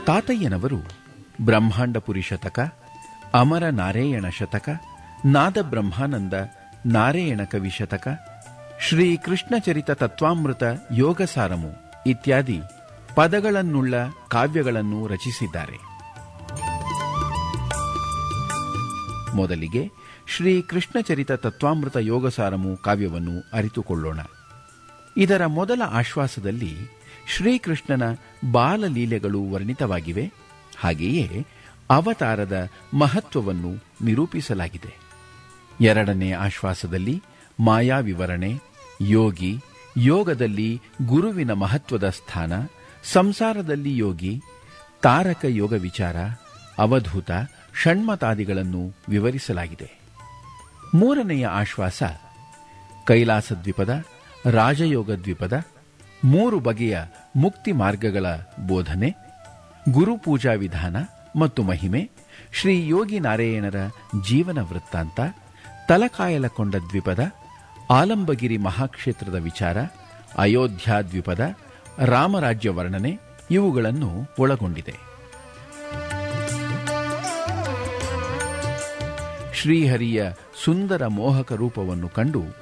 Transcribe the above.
ತಾತಯ್ಯನವರು ಬ್ರಹ್ಮಾಂಡಪುರಿ ಶತಕ, ಅಮರ ನಾರಾಯಣ ಶತಕ, ನಾದ ಬ್ರಹ್ಮಾನಂದ ನಾರಾಯಣ ಕವಿ ಶತಕ, ಶ್ರೀ ಕೃಷ್ಣಚರಿತ ತತ್ವಾಮೃತ ಯೋಗಸಾರಮು ಇತ್ಯಾದಿ ಪದಗಳನ್ನುಳ್ಳ ಕಾವ್ಯಗಳನ್ನು ರಚಿಸಿದ್ದಾರೆ. ಮೊದಲಿಗೆ ಶ್ರೀ ಕೃಷ್ಣಚರಿತ ತತ್ವಾಮೃತ ಯೋಗಸಾರಮು ಕಾವ್ಯವನ್ನು ಅರಿತುಕೊಳ್ಳೋಣ. ಇದರ ಮೊದಲ ಆಶ್ವಾಸದಲ್ಲಿ ಶ್ರೀಕೃಷ್ಣನ ಬಾಲಲೀಲೆಗಳು ವರ್ಣಿತವಾಗಿವೆ. ಹಾಗೆಯೇ ಅವತಾರದ ಮಹತ್ವವನ್ನು ನಿರೂಪಿಸಲಾಗಿದೆ. ಎರಡನೇ ಆಶ್ವಾಸದಲ್ಲಿ ಮಾಯಾ ವಿವರಣೆ, ಯೋಗಿ, ಯೋಗದಲ್ಲಿ ಗುರುವಿನ ಮಹತ್ವದ ಸ್ಥಾನ, ಸಂಸಾರದಲ್ಲಿ ಯೋಗಿ, ತಾರಕ ಯೋಗ ವಿಚಾರ, ಅವಧೂತ, ಷಣ್ಮತಾದಿಗಳನ್ನು ವಿವರಿಸಲಾಗಿದೆ. ಮೂರನೆಯ ಆಶ್ವಾಸ ಕೈಲಾಸ ದ್ವಿಪದ, ರಾಜಯೋಗ ದ್ವಿಪದ, 3 ಬಗೆಯ ಮುಕ್ತಿ ಮಾರ್ಗಗಳ ಬೋಧನೆ, ಗುರುಪೂಜಾ ವಿಧಾನ ಮತ್ತು ಮಹಿಮೆ, ಶ್ರೀ ಯೋಗಿ ನಾರಾಯಣರ ಜೀವನ ವೃತ್ತಾಂತ, ತಲಕಾಯಲಕೊಂಡ ದ್ವಿಪದ, ಆಲಂಬಗಿರಿ ಮಹಾಕ್ಷೇತ್ರದ ವಿಚಾರ, ಅಯೋಧ್ಯ ದ್ವಿಪದ, ರಾಮರಾಜ್ಯ ವರ್ಣನೆ ಇವುಗಳನ್ನು ಒಳಗೊಂಡಿದೆ. ಶ್ರೀಹರಿಯ ಸುಂದರ ಮೋಹಕ ರೂಪವನ್ನು ಕಂಡು